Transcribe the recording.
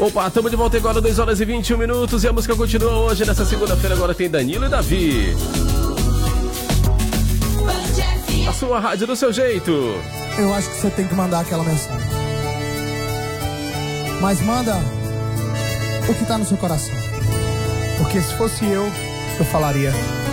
Opa, estamos de volta agora, 2 horas e 21 minutos. E a música continua hoje, nessa segunda-feira. Agora tem Danilo e Davi. A sua rádio do seu jeito. Eu acho que você tem que mandar aquela mensagem. Mas manda o que tá no seu coração. Porque se fosse eu falaria: